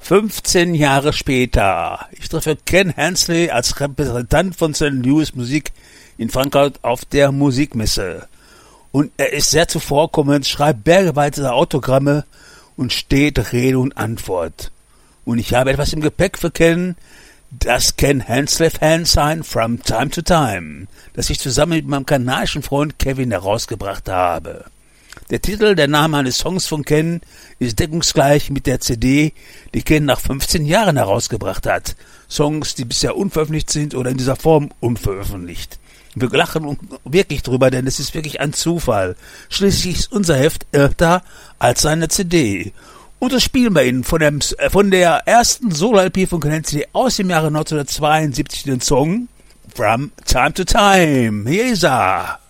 15 Jahre später. Ich treffe Ken Hensley als Repräsentant von St. Louis Musik in Frankfurt auf der Musikmesse. Und er ist sehr zuvorkommend, schreibt bergeweite Autogramme und steht Rede und Antwort. Und ich habe etwas im Gepäck für Ken, das Ken Hensley Fansign From Time to Time, das ich zusammen mit meinem kanadischen Freund Kevin herausgebracht habe. Der Titel, der Name eines Songs von Ken ist deckungsgleich mit der CD, die Ken nach 15 Jahren herausgebracht hat. Songs, die bisher unveröffentlicht sind oder in dieser Form unveröffentlicht. Wir lachen wirklich drüber, denn es ist wirklich ein Zufall. Schließlich ist unser Heft älter als seine CD. Und das spielen wir Ihnen von der ersten Solo-LP von Ken Hensley aus dem Jahre 1972 den Song From Time to Time. Hier ist er.